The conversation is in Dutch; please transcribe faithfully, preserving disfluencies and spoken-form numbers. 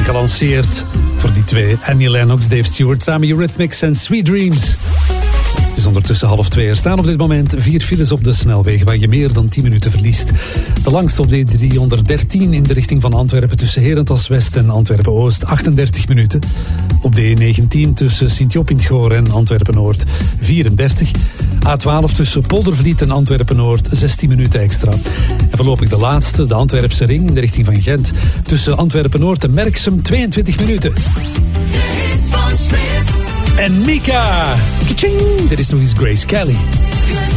gelanceerd voor die twee. Annie Lennox, Dave Stewart, samen Eurythmics en Sweet Dreams. Het is ondertussen half twee. Er staan op dit moment vier files op de snelwegen waar je meer dan tien minuten verliest. De langste op D driehonderddertien in de richting van Antwerpen tussen Herentals-West en Antwerpen-Oost, achtendertig minuten. Op de E negentien tussen Sint-Job in het Goor en Antwerpen-Noord, vierendertig. A twaalf tussen Poldervliet en Antwerpen-Noord, zestien minuten extra. En voorlopig de laatste, de Antwerpse ring in de richting van Gent. Tussen Antwerpen-Noord en Merksem, tweeëntwintig minuten. De hits van Smit. En Mika. Kaching! Dit is nog eens Grace Kelly.